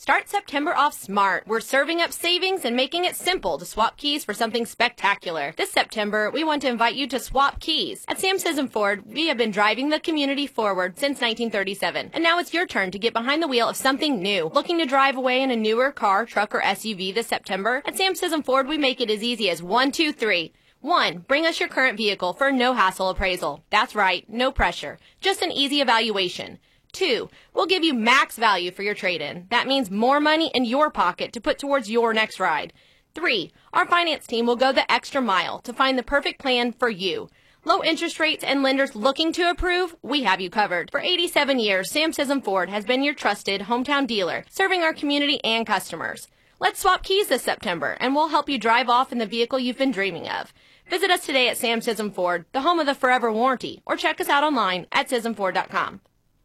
Start September off smart. We're serving up savings and making it simple to swap keys for something spectacular. This September, we want to invite you to swap keys. At Sam Sism Ford, we have been driving the community forward since 1937. And now it's your turn to get behind the wheel of something new. Looking to drive away in a newer car, truck, or SUV this September? At Sam Sism Ford, we make it as easy as 1, 2, 3. 1. Bring us your current vehicle for no hassle appraisal. That's right, no pressure. Just an easy evaluation. 2. We'll give you max value for your trade-in. That means more money in your pocket to put towards your next ride. 3. Our finance team will go the extra mile to find the perfect plan for you. Low interest rates and lenders looking to approve? We have you covered. For 87 years, Sam Sism Ford has been your trusted hometown dealer, serving our community and customers. Let's swap keys this September, and we'll help you drive off in the vehicle you've been dreaming of. Visit us today at Sam Sism Ford, the home of the Forever Warranty, or check us out online at SismFord.com.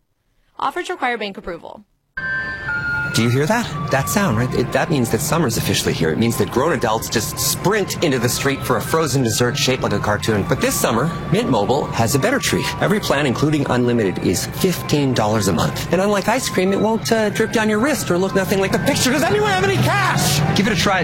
Offers require bank approval. Do you hear that? That sound, right? That means that summer's officially here. It means that grown adults just sprint into the street for a frozen dessert shaped like a cartoon. But this summer, Mint Mobile has a better treat. Every plan, including unlimited, is $15 a month. And unlike ice cream, it won't drip down your wrist or look nothing like the picture. Does anyone have any cash? Give it a try at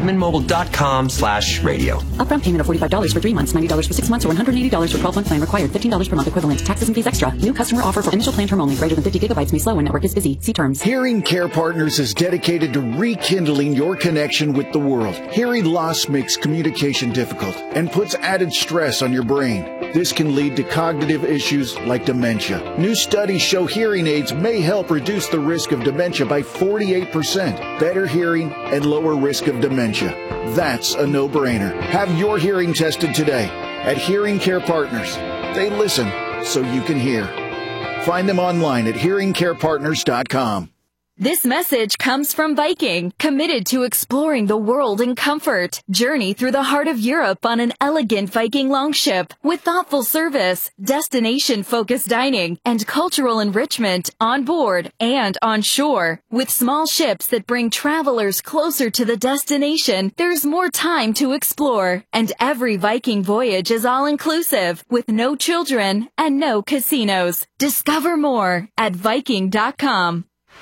mintmobile.com/radio. Upfront payment of $45 for 3 months, $90 for 6 months, or $180 for 12-month plan required. $15 per month equivalent. Taxes and fees extra. New customer offer for initial plan term only. Greater than 50 gigabytes may slow when network is busy. See terms. Hearing Care Partners is dedicated to rekindling your connection with the world. Hearing loss makes communication difficult and puts added stress on your brain. This can lead to cognitive issues like dementia. New studies show hearing aids may help reduce the risk of dementia by 48%. Better hearing and lower risk of dementia. That's a no-brainer. Have your hearing tested today at Hearing Care Partners. They listen so you can hear. Find them online at hearingcarepartners.com. This message comes from Viking, committed to exploring the world in comfort. Journey through the heart of Europe on an elegant Viking longship with thoughtful service, destination-focused dining, and cultural enrichment on board and on shore. With small ships that bring travelers closer to the destination, there's more time to explore. And every Viking voyage is all-inclusive, with no children and no casinos. Discover more at Viking.com.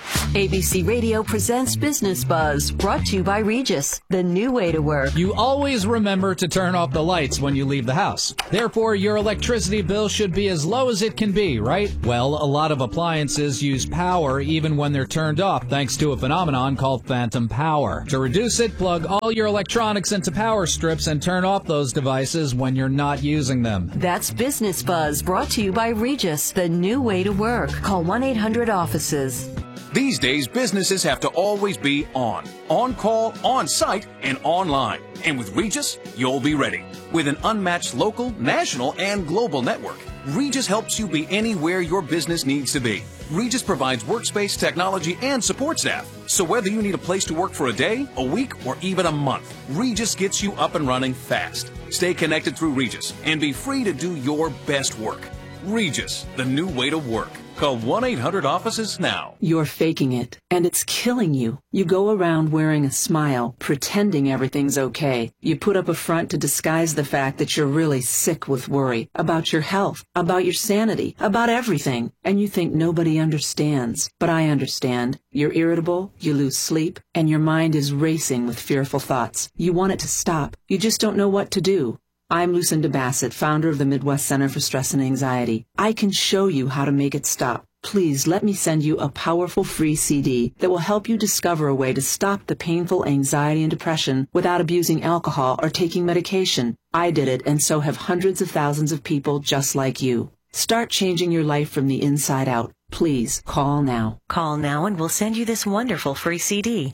ABC Radio presents Business Buzz, brought to you by Regis, the new way to work. You always remember to turn off the lights when you leave the house. Therefore, your electricity bill should be as low as it can be, right? Well, a lot of appliances use power even when they're turned off, thanks to a phenomenon called phantom power. To reduce it, plug all your electronics into power strips and turn off those devices when you're not using them. That's Business Buzz, brought to you by Regis, the new way to work. Call 1-800-OFFICES. These days, businesses have to always be on call, on site, and online. And with Regis, you'll be ready. With an unmatched local, national, and global network, Regis helps you be anywhere your business needs to be. Regis provides workspace, technology, and support staff. So whether you need a place to work for a day, a week, or even a month, Regis gets you up and running fast. Stay connected through Regis and be free to do your best work. Regis, the new way to work. Call 1-800-OFFICES now. You're faking it, and it's killing you. You go around wearing a smile, pretending everything's okay. You put up a front to disguise the fact that you're really sick with worry about your health, about your sanity, about everything. And you think nobody understands. But I understand. You're irritable, you lose sleep, and your mind is racing with fearful thoughts. You want it to stop. You just don't know what to do. I'm Lucinda Bassett, founder of the Midwest Center for Stress and Anxiety. I can show you how to make it stop. Please let me send you a powerful free CD that will help you discover a way to stop the painful anxiety and depression without abusing alcohol or taking medication. I did it, and so have hundreds of thousands of people just like you. Start changing your life from the inside out. Please call now. Call now and we'll send you this wonderful free CD.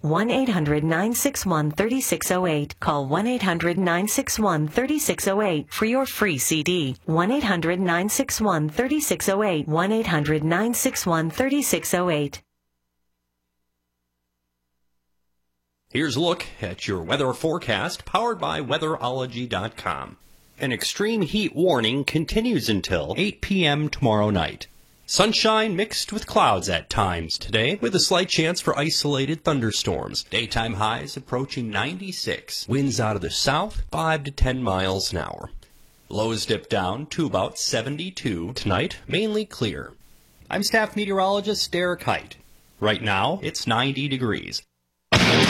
1-800-961-3608. Call 1-800-961-3608 for your free CD. 1-800-961-3608. 1-800-961-3608. Here's a look at your weather forecast, powered by weatherology.com. An extreme heat warning continues until 8 p.m. tomorrow night. Sunshine mixed with clouds at times today, with a slight chance for isolated thunderstorms. Daytime highs approaching 96. Winds out of the south, 5 to 10 miles an hour. Lows dip down to about 72. Tonight, mainly clear. I'm staff meteorologist Derek Height. Right now, it's 90 degrees.